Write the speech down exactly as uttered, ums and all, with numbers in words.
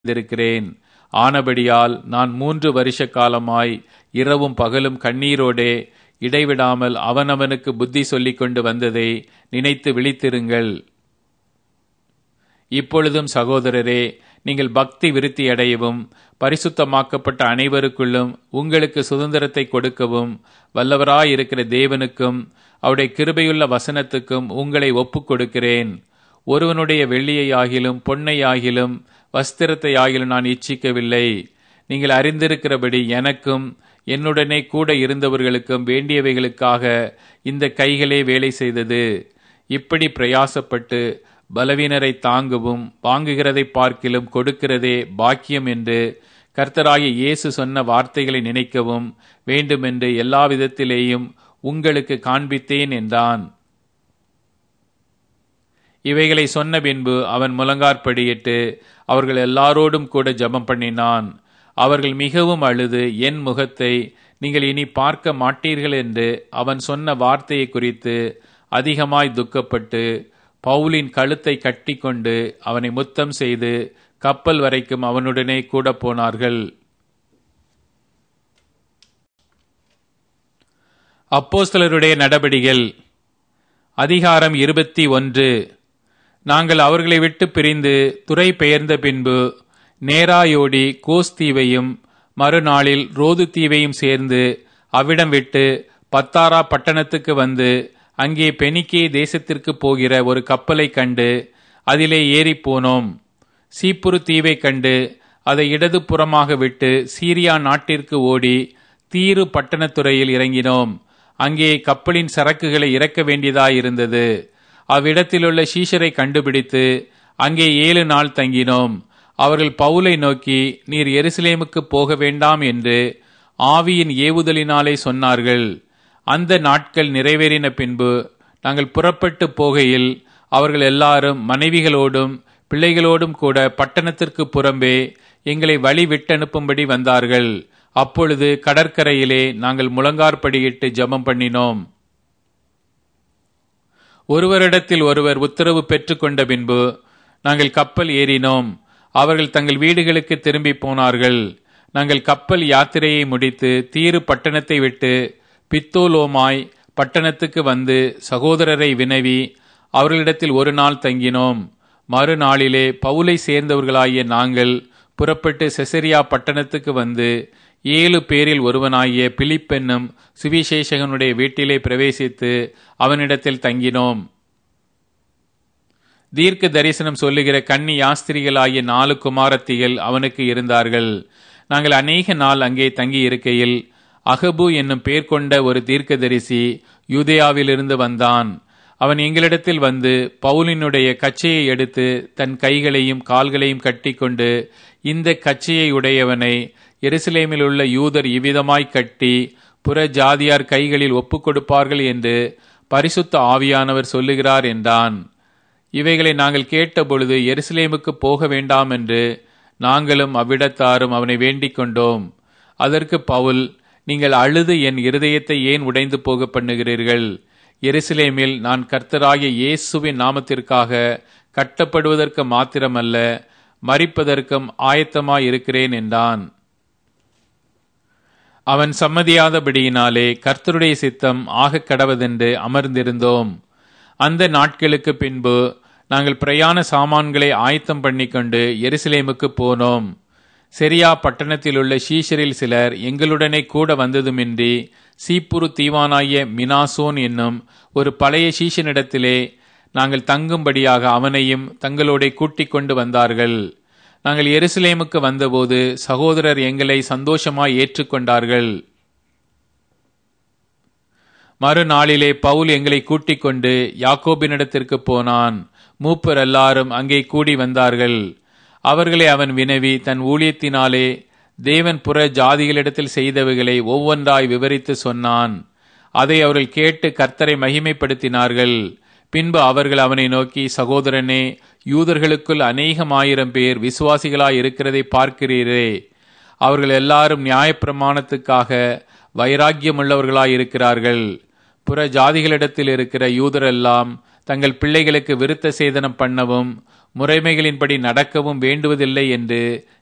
இருக்கிறேன். ஆனபடியால் நான் மூன்று வருஷ காலமாய் இரவும் பகலும் கண்ணீரோடே இடைவிடாமல் அவனவனுக்கு புத்தி சொல்லிக் கொண்டு வந்ததை நினைத்து விழித்திருங்கள். இப்பொழுதும் சகோதரரே, நீங்கள் பக்தி விருத்தி அடையவும் பரிசுத்தமாக்கப்பட்ட அனைவருக்குள்ளும் உங்களுக்கு சுதந்திரத்தை கொடுக்கவும் வல்லவராயிருக்கிற தேவனுக்கும் அவருடைய கிருபையுள்ள வசனத்துக்கும் உங்களை ஒப்புக் கொடுக்கிறேன். ஒருவனுடைய வெள்ளியையாகிலும் பொன்னையாகிலும் வஸ்திரத்தையாகிலும் நான் இச்சிக்கவில்லை. நீங்கள் அறிந்திருக்கிறபடி எனக்கும் என்னுடனே கூட இருந்தவர்களுக்கும் வேண்டியவைகளுக்காக இந்த கைகளே வேலை செய்தது. இப்படி பிரயாசப்பட்டு பலவீனரை தாங்கவும் வாங்குகிறதை பார்க்கிலும் கொடுக்கிறதே பாக்கியம் என்று கர்த்தராகிய இயேசு சொன்ன வார்த்தைகளை நினைக்கவும் வேண்டுமென்று எல்லா விதத்திலேயும் உங்களுக்கு காண்பித்தேன் என்றான். இவைகளை சொன்ன பின்பு அவன் முழங்காற்படியிட்டு அவர்கள் எல்லாரோடும் கூட ஜெபம் பண்ணினான். அவர்கள் மிகவும் அழுது, என் முகத்தை நீங்கள் இனி பார்க்க மாட்டீர்கள் என்று அவன் சொன்ன வார்த்தையை குறித்து அதிகமாய் துக்கப்பட்டு பவுலின் கழுத்தை கட்டி கொண்டு அவனை முத்தம் செய்து கப்பல் வரைக்கும் அவனுடனே கூட போனார்கள். அப்போஸ்தலருடைய நடபடிகள் அதிகாரம் இருபத்தி ஒன்று. நாங்கள் அவர்களை விட்டு பிரிந்து துறை பெயர்ந்த பின்பு நேராயோடி கோஸ் தீவையும் மறுநாளில் ரோது தீவையும் சேர்ந்து அவ்விடம் விட்டு பத்தாரா பட்டணத்துக்கு வந்து அங்கே பெனிக்கே தேசத்திற்கு போகிற ஒரு கப்பலை கண்டு அதிலே ஏறி போனோம். சீப்புரு தீவை கண்டு அதை இடது புறமாக விட்டு சீரியா நாட்டிற்கு ஓடி தீரு பட்டணத்துறையில் இறங்கினோம். அங்கே கப்பலின் சரக்குகளை இறக்க வேண்டியதாயிருந்தது. அவ்விடத்திலுள்ள சீஷரை கண்டுபிடித்து அங்கே ஏழு நாள் தங்கினோம். அவர்கள் பவுலை நோக்கி, நீர் எருசலேமுக்கு போக வேண்டாம் என்று ஆவியின் ஏவுதலினாலே சொன்னார்கள். அந்த நாட்கள் நிறைவேறின பின்பு நாங்கள் புறப்பட்டு போகையில் அவர்கள் எல்லாரும் மனைவிகளோடும் பிள்ளைகளோடும் கூட பட்டணத்திற்கு புறம்பே எங்களை வழி விட்டனுப்பும்படி வந்தார்கள். அப்பொழுது கடற்கரையிலே நாங்கள் முழங்காற்படியிட்டு ஜெபம் பண்ணினோம். ஒருவரிடத்தில் ஒருவர் உத்தரவு பெற்றுக் கொண்ட பின்பு நாங்கள் கப்பல் ஏறினோம். அவர்கள் தங்கள் வீடுகளுக்கு திரும்பி போனார்கள். நாங்கள் கப்பல் யாத்திரையை முடித்து தீரு பட்டணத்தை விட்டு பித்தோலோமாய் பட்டணத்துக்கு வந்து சகோதரரை வினவி அவர்களிடத்தில் ஒரு நாள் தங்கினோம். மறுநாளிலே பவுலை சேர்ந்தவர்களாகிய நாங்கள் புறப்பட்டு செசரியா பட்டணத்துக்கு வந்து ஏழு பேரில் ஒருவனாகிய பிலிப்பென்னும் சுவிசேஷகனுடைய வீட்டிலே பிரவேசித்து அவனிடத்தில் தங்கினோம். தீர்க்க தரிசனம் சொல்லுகிற கன்னி யாஸ்திரிகளாகிய நாலு குமாரத்திகள் அவனுக்கு இருந்தார்கள். நாங்கள் அநேக நாள் அங்கே தங்கி இருக்கையில் அகபு என்னும் பேர் கொண்ட ஒரு தீர்க்கதரிசி யூதேயாவிலிருந்து வந்தான். அவன் எங்களிடத்தில் வந்து பவுலினுடைய கச்சையை எடுத்து தன் கைகளையும் கால்களையும் கட்டி கொண்டு, இந்த கச்சையை உடையவனை எருசலேமில் உள்ள யூதர் இவ்விதமாய் கட்டி புற ஜாதியார் கைகளில் ஒப்புக் கொடுப்பார்கள் என்று பரிசுத்த ஆவியானவர் சொல்லுகிறார் என்றான். இவைகளை நாங்கள் கேட்டபொழுது எருசலேமுக்கு போக வேண்டாம் என்று நாங்களும் அவ்விடத்தாரும் அவனை வேண்டிக் கொண்டோம். அதற்கு பவுல், நீங்கள் அழுது என் இருதயத்தை ஏன் உடைந்து போக பண்ணுகிறீர்கள்? எருசலேமில் நான் கர்த்தராகிய இயேசுவின் நாமத்திற்காக கட்டப்படுவதற்கு மாத்திரமல்ல, மரிப்பதற்கும் ஆயத்தமாய் இருக்கிறேன் என்றான். அவன் சம்மதியாதபடியினாலே கர்த்தருடைய சித்தம் ஆக கடவதென்று அமர்ந்திருந்தோம். அந்த நாட்களுக்கு பின்பு நாங்கள் பிரயாண சாமான்களை ஆயத்தம் பண்ணிக்கொண்டு எருசலேமுக்கு போனோம். செரியா பட்டணத்தில் உள்ள சீஷரில் சிலர் எங்களுடனே கூட வந்ததுமின்றி சீப்புரு தீவானாகிய மினாசோன் என்னும் ஒரு பழைய சீஷனிடத்திலே நாங்கள் தங்கும்படியாக அவனையும் தங்களோட கூட்டிக் கொண்டு வந்தார்கள். நாங்கள் எருசலேமுக்கு வந்தபோது சகோதரர் எங்களை சந்தோஷமாய் ஏற்றுக்கொண்டார்கள். மறுநாளிலே பவுல் எங்களை கூட்டிக் கொண்டு யாக்கோபினிடத்திற்கு போனான். மூப்பர் எல்லாரும் அங்கே கூடி வந்தார்கள். அவர்களை அவன் வினவி தன் ஊழியத்தினாலே தேவன் புற ஜாதிகளிடத்தில் செய்தவைகளை ஒவ்வொன்றாய் விவரித்து சொன்னான். அதை அவர்கள் கேட்டு கர்த்தரை மகிமைப்படுத்தினார்கள். பின்பு அவர்கள் அவனை நோக்கி, சகோதரனே, யூதர்களுக்குள் அநேகமாயிரம் பேர் விசுவாசிகளாய் இருக்கிறதை பார்க்கிறீரே. அவர்கள் எல்லாரும் நியாயப்பிரமாணத்துக்காக வைராக்கியமுள்ளவர்களாய் இருக்கிறார்கள். புற ஜாதிகளிடத்தில் இருக்கிற யூதரெல்லாம் தங்கள் பிள்ளைகளுக்கு விருத்த சேதனம் பண்ணவும் முறைமைகளின்படி நடக்கவும் வேண்டுவதில்லை என்று